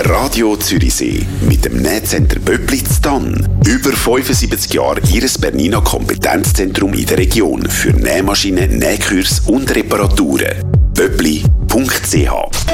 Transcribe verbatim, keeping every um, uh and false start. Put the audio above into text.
Radio Zürichsee mit dem Nähcenter Böppli in Thann. Über fünfundsiebzig Jahre Ihres Bernina Kompetenzzentrum in der Region für Nähmaschinen, Nähkurs und Reparaturen. böppli punkt c h